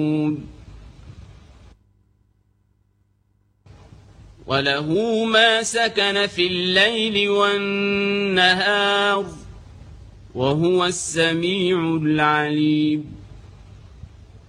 وله ما سكن في الليل والنهار وهو السميع العليم.